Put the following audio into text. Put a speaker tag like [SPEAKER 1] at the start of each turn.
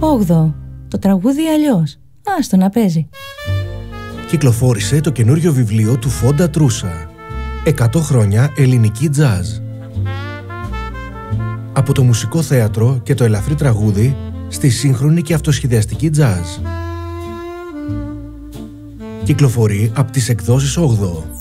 [SPEAKER 1] 8. Το τραγούδι αλλιώς. Άστο να παίζει.
[SPEAKER 2] Κυκλοφόρησε το καινούριο βιβλίο του Φόντα Τρούσα. 100 χρόνια ελληνική τζάζ. Από το μουσικό θέατρο και το ελαφρύ τραγούδι στη σύγχρονη και αυτοσχεδιαστική τζάζ. Κυκλοφορεί από τις εκδόσεις 8.